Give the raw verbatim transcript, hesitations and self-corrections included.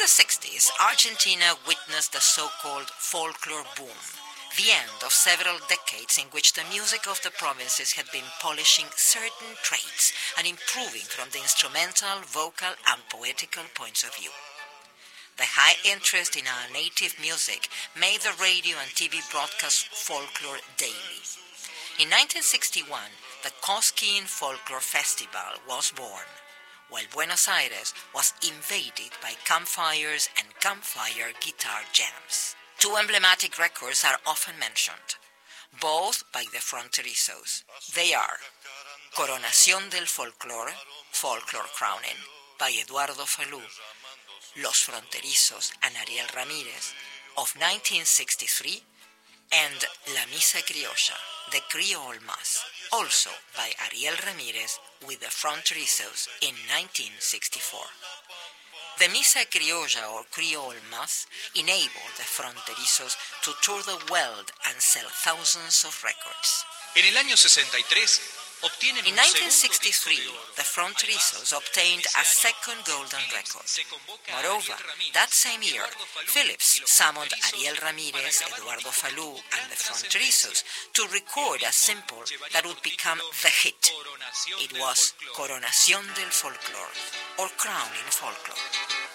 sixties, Argentina witnessed the so-called folklore boom, the end of several decades in which the music of the provinces had been polishing certain traits and improving from the instrumental, vocal, and poetical points of view. The high interest in our native music made the radio and T V broadcast folklore daily. In nineteen sixty-one, the Cosquín Folklore Festival was born, while Buenos Aires was invaded by campfires and campfire guitar jams. Two emblematic records are often mentioned, both by the Fronterizos. They are Coronación del Folclore, Folklore Crowning, by Eduardo Falú, Los Fronterizos and Ariel Ramírez, of nineteen sixty-three, and La Misa Criolla, the Creole Mass, also by Ariel Ramírez with the Fronterizos in nineteen sixty-four. The Misa Criolla or Creole Mass enabled the Fronterizos to tour the world and sell thousands of records. En el año sesenta y tres, obtienen In nineteen sixty-three, the Fronterizos obtained a second golden record. Moreover, that same year, Philips summoned Ariel Ramírez, Eduardo Falú, and the Fronterizos to record a simple that would become the hit. It was Coronación del Folclore, or Crowning Folklore.